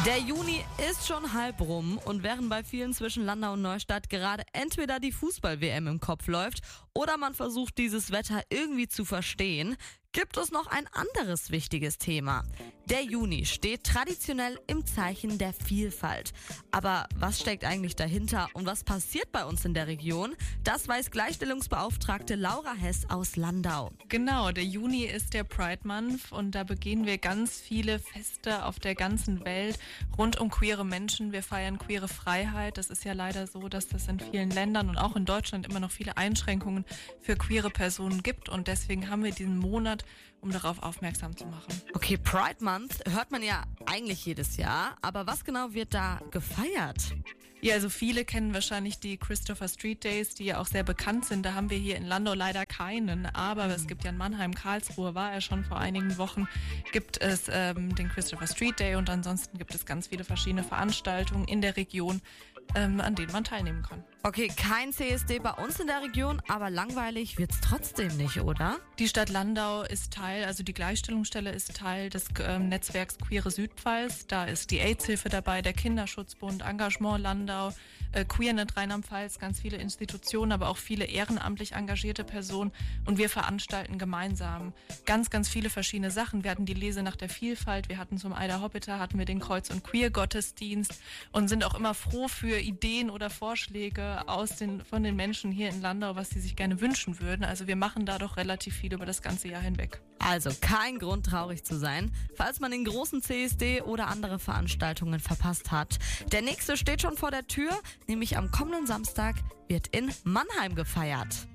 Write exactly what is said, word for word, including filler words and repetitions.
Der Juni ist schon halb rum und während bei vielen zwischen Landau und Neustadt gerade entweder die Fußball-W M im Kopf läuft oder man versucht, dieses Wetter irgendwie zu verstehen, gibt es noch ein anderes wichtiges Thema. Der Juni steht traditionell im Zeichen der Vielfalt. Aber was steckt eigentlich dahinter und was passiert bei uns in der Region? Das weiß Gleichstellungsbeauftragte Laura Hess aus Landau. Genau, der Juni ist der Pride Month und da begehen wir ganz viele Feste auf der ganzen Welt rund um queere Menschen. Wir feiern queere Freiheit. Das ist ja leider so, dass das in vielen Ländern und auch in Deutschland immer noch viele Einschränkungen für queere Personen gibt und deswegen haben wir diesen Monat, um darauf aufmerksam zu machen. Okay, Pride Month hört man ja eigentlich jedes Jahr, aber was genau wird da gefeiert? Ja, also viele kennen wahrscheinlich die Christopher Street Days, die ja auch sehr bekannt sind. Da haben wir hier in Landau leider keinen, aber es gibt ja in Mannheim, Karlsruhe, war er schon vor einigen Wochen, gibt es ähm, den Christopher Street Day und ansonsten gibt es ganz viele verschiedene Veranstaltungen in der Region, ähm, an denen man teilnehmen kann. Okay, kein C S D bei uns in der Region, aber langweilig wird's trotzdem nicht, oder? Die Stadt Landau ist Teil, also die Gleichstellungsstelle ist Teil des ähm, Netzwerks Queere Südpfalz. Da ist die AIDS-Hilfe dabei, der Kinderschutzbund, Engagement Landau, äh, Queernet Rheinland-Pfalz, ganz viele Institutionen, aber auch viele ehrenamtlich engagierte Personen. Und wir veranstalten gemeinsam ganz, ganz viele verschiedene Sachen. Wir hatten die Lese nach der Vielfalt, wir hatten zum Eider Hoppiter, hatten wir den Kreuz- und Queer-Gottesdienst und sind auch immer froh für Ideen oder Vorschläge aus den, von den Menschen hier in Landau, was sie sich gerne wünschen würden. Also wir machen da doch relativ viel über das ganze Jahr hinweg. Also kein Grund, traurig zu sein, falls man den großen C S D oder andere Veranstaltungen verpasst hat. Der nächste steht schon vor der Tür, nämlich am kommenden Samstag wird in Mannheim gefeiert.